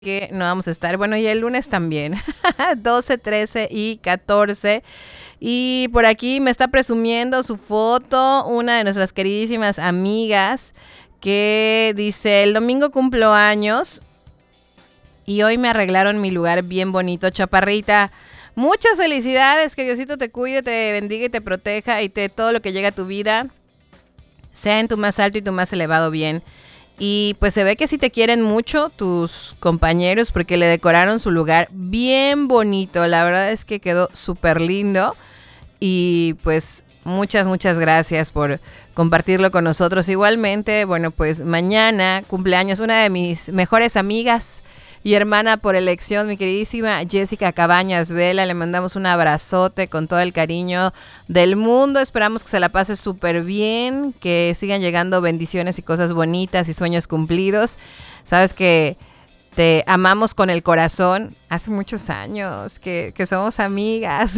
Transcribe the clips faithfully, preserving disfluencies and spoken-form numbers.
que no vamos a estar. Bueno, y el lunes también, doce, trece y catorce. Y por aquí me está presumiendo su foto una de nuestras queridísimas amigas que dice, el domingo cumplo años y hoy me arreglaron mi lugar bien bonito, chaparrita. Muchas felicidades, que Diosito te cuide, te bendiga y te proteja y te todo lo que llega a tu vida sea en tu más alto y tu más elevado bien. Y pues se ve que sí te quieren mucho tus compañeros porque le decoraron su lugar bien bonito. La verdad es que quedó súper lindo. Y pues muchas, muchas gracias por compartirlo con nosotros. Igualmente, bueno, pues mañana cumpleaños una de mis mejores amigas y hermana por elección, mi queridísima Jessica Cabañas Vela. Le mandamos un abrazote con todo el cariño del mundo. Esperamos que se la pase súper bien, que sigan llegando bendiciones y cosas bonitas y sueños cumplidos. Sabes que te amamos con el corazón. Hace muchos años que, que somos amigas.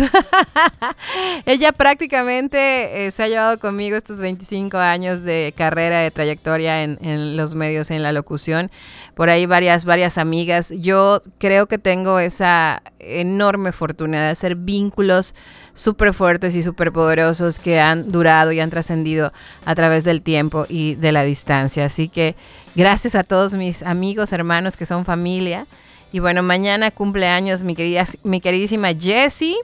Ella prácticamente eh, se ha llevado conmigo estos veinticinco años de carrera, de trayectoria en, en los medios, en la locución. Por ahí varias, varias amigas. Yo creo que tengo esa enorme fortuna de hacer vínculos súper fuertes y súper poderosos que han durado y han trascendido a través del tiempo y de la distancia. Así que gracias a todos mis amigos, hermanos que son familia. Y bueno, mañana cumpleaños mi querida, mi queridísima Jessie.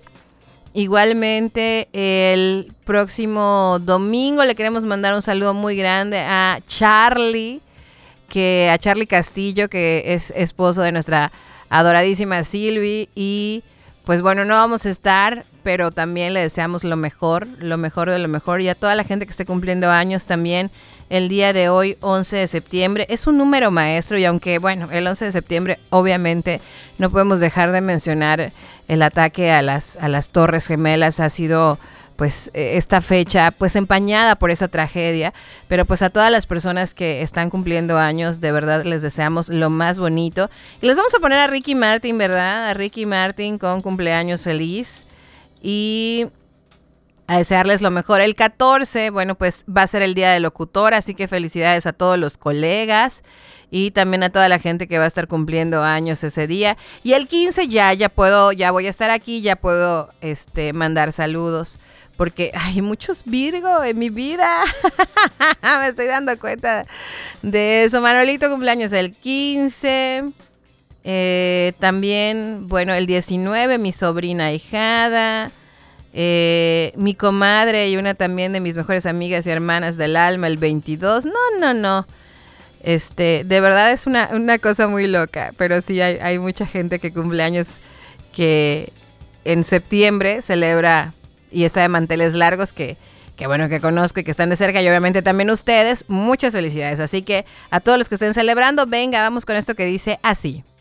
Igualmente el próximo domingo le queremos mandar un saludo muy grande a Charlie, que a Charlie Castillo, que es esposo de nuestra adoradísima Silvi. Y pues bueno, no vamos a estar, pero también le deseamos lo mejor, lo mejor de lo mejor. Y a toda la gente que esté cumpliendo años también el día de hoy, once de septiembre. Es un número maestro y aunque, bueno, el once de septiembre obviamente no podemos dejar de mencionar el ataque a las, a las Torres Gemelas. Ha sido pues esta fecha pues empañada por esa tragedia, pero pues a todas las personas que están cumpliendo años, de verdad les deseamos lo más bonito. Y les vamos a poner a Ricky Martin, ¿verdad? A Ricky Martin con cumpleaños feliz y a desearles lo mejor. El catorce, bueno, pues va a ser el día del locutor, así que felicidades a todos los colegas y también a toda la gente que va a estar cumpliendo años ese día. Y el quince ya, ya puedo, ya voy a estar aquí, ya puedo este, mandar saludos, porque hay muchos Virgo en mi vida. Me estoy dando cuenta de eso. Manuelito cumpleaños el quince. Eh, también, bueno, el diecinueve, mi sobrina ahijada. Eh, mi comadre y una también de mis mejores amigas y hermanas del alma, el veintidós. No, no, no. Este, de verdad es una, una cosa muy loca. Pero sí hay, hay mucha gente que cumple años que en septiembre celebra y está de manteles largos, que, que bueno, que conozco y que están de cerca, y obviamente también ustedes. Muchas felicidades. Así que a todos los que estén celebrando, venga, vamos con esto que dice así.